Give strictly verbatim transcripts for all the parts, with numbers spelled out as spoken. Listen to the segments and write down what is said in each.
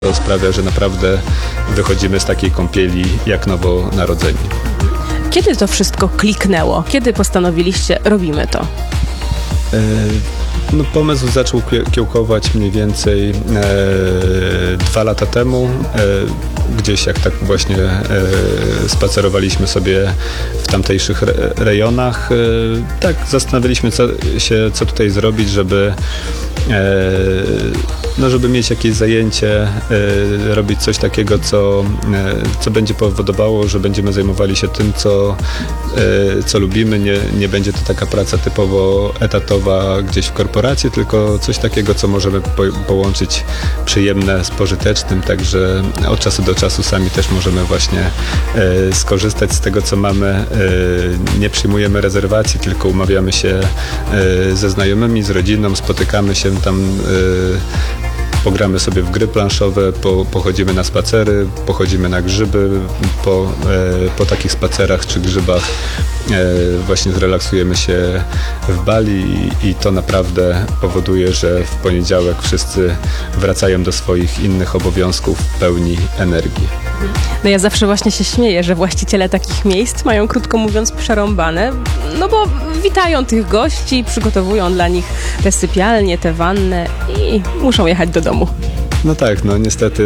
To sprawia, że naprawdę wychodzimy z takiej kąpieli jak nowonarodzeni. Kiedy to wszystko kliknęło? Kiedy postanowiliście, robimy to? No, pomysł zaczął kiełkować mniej więcej e, dwa lata temu. E, gdzieś jak tak właśnie e, spacerowaliśmy sobie w tamtejszych re, rejonach. E, tak zastanawialiśmy co, się, co tutaj zrobić, żeby e, no, żeby mieć jakieś zajęcie, e, robić coś takiego, co, e, co będzie powodowało, że będziemy zajmowali się tym, co, e, co lubimy. Nie, nie będzie to taka praca typowo etatowa gdzieś w korporacji, tylko coś takiego, co możemy po, połączyć przyjemne z pożytecznym, także od czasu do czasu sami też możemy właśnie e, skorzystać z tego, co mamy. E, nie przyjmujemy rezerwacji, tylko umawiamy się e, ze znajomymi, z rodziną, spotykamy się tam, e, pogramy sobie w gry planszowe, po, pochodzimy na spacery, pochodzimy na grzyby, po, e, po takich spacerach czy grzybach e, właśnie zrelaksujemy się w Bali i, i to naprawdę powoduje, że w poniedziałek wszyscy wracają do swoich innych obowiązków w pełni energii. No ja zawsze właśnie się śmieję, że właściciele takich miejsc mają, krótko mówiąc, przerąbane, no bo witają tych gości, przygotowują dla nich te sypialnie, te wanny i muszą jechać do domu. No tak, no niestety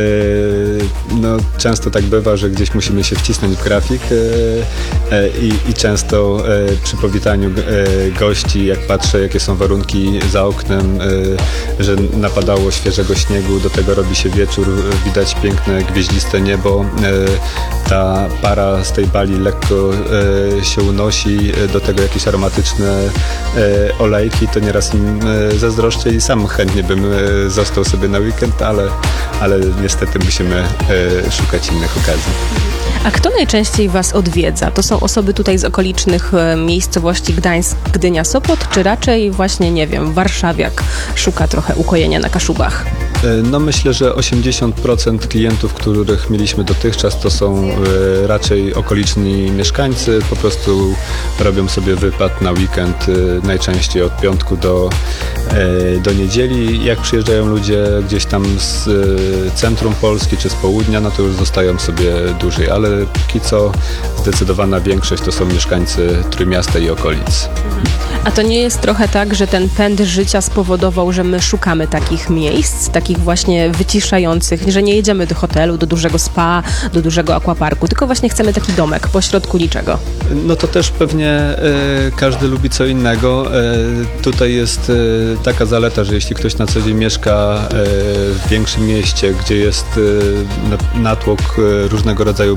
yy, no, często tak bywa, że gdzieś musimy się wcisnąć w grafik yy, yy, i często yy, przy powitaniu yy, gości, jak patrzę, jakie są warunki za oknem, yy, że napadało świeżego śniegu, do tego robi się wieczór, widać piękne gwieździste niebo, yy, ta para z tej Bali lekko yy, się unosi, do tego jakieś aromatyczne yy, olejki, to nieraz im yy, zazdroszczę i sam chętnie bym yy, został sobie na weekend, ale, ale niestety musimy e, szukać innych okazji. A kto najczęściej Was odwiedza? To są osoby tutaj z okolicznych e, miejscowości Gdańsk, Gdynia, Sopot, czy raczej właśnie, nie wiem, warszawiak szuka trochę ukojenia na Kaszubach? E, no myślę, że osiemdziesiąt procent klientów, których mieliśmy dotychczas, to są e, raczej okoliczni mieszkańcy, po prostu robią sobie wypad na weekend, e, najczęściej od piątku do, e, do niedzieli. Jak przyjeżdżają ludzie gdzieś tam z e, centrum Polski czy z południa, no to już zostają sobie dłużej, ale póki co zdecydowana większość to są mieszkańcy Trójmiasta i okolic. A to nie jest trochę tak, że ten pęd życia spowodował, że my szukamy takich miejsc, takich właśnie wyciszających, że nie jedziemy do hotelu, do dużego spa, do dużego aquaparku, tylko właśnie chcemy taki domek pośrodku niczego? No to też pewnie e, każdy lubi co innego. E, tutaj jest e, taka zaleta, że jeśli ktoś na co dzień mieszka e, w większym mieście, gdzie jest e, natłok e, różnego rodzaju